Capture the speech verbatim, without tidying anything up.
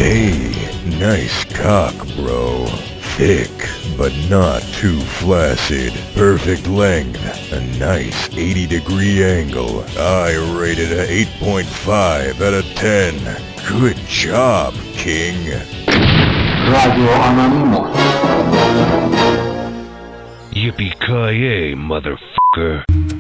Hey, nice cock, bro. Thick, but not too flaccid. Perfect length. A nice eighty degree angle. I rated a eight point five out of ten. Good job, King. Radio Anonymous. Yippee-ki-yay, motherfucker.